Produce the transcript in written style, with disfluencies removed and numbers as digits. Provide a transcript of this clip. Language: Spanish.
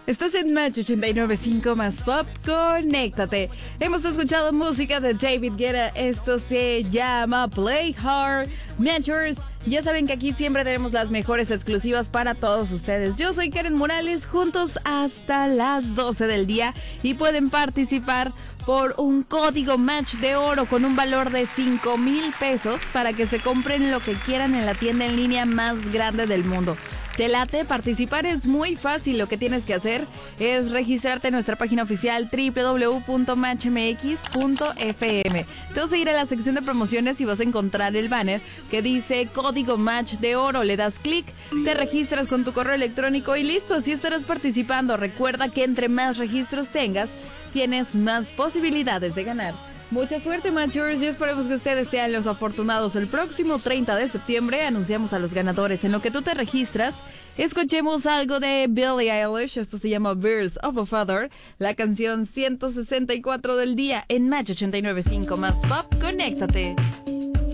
Estás en Match 89.5 más Pop, conéctate. Hemos escuchado música de David Guetta, esto se llama Play Hard. Matchers, ya saben que aquí siempre tenemos las mejores exclusivas para todos ustedes. Yo soy Karen Morales, juntos hasta las 12 del día y pueden participar por un código Match de oro con un valor de 5,000 pesos para que se compren lo que quieran en la tienda en línea más grande del mundo. ¿Te late? Participar es muy fácil. Lo que tienes que hacer es registrarte en nuestra página oficial www.matchmx.fm. Te vas a ir a la sección de promociones y vas a encontrar el banner que dice Código Match de Oro. Le das clic, te registras con tu correo electrónico y listo, así estarás participando. Recuerda que entre más registros tengas, tienes más posibilidades de ganar. Mucha suerte, Matchers, y esperemos que ustedes sean los afortunados. El próximo 30 de septiembre anunciamos a los ganadores. En lo que tú te registras, escuchemos algo de Billie Eilish. Esto se llama Birds of a Feather, la canción 164 del día en Match 89.5 más Pop. Conéctate.